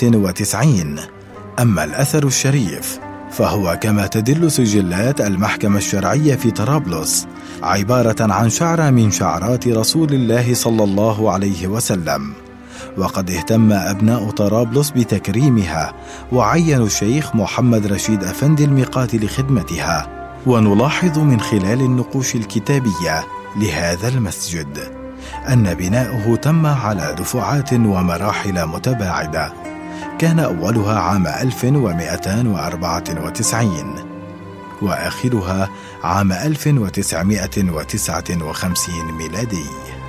1990. أما الأثر الشريف فهو كما تدل سجلات المحكمة الشرعية في طرابلس عبارة عن شعرة من شعرات رسول الله صلى الله عليه وسلم، وقد اهتم أبناء طرابلس بتكريمها وعينوا الشيخ محمد رشيد أفندي الميقات لخدمتها. ونلاحظ من خلال النقوش الكتابية لهذا المسجد أن بناؤه تم على دفعات ومراحل متباعدة، كان أولها عام 1294 وآخرها عام 1959 ميلادي.